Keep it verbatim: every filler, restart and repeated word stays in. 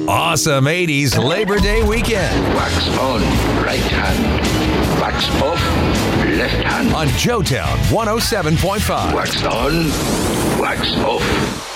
awesome eighties Labor Day weekend. Wax on, right hand. Wax off, left hand. On Joetown one oh seven point five. Wax on, wax off.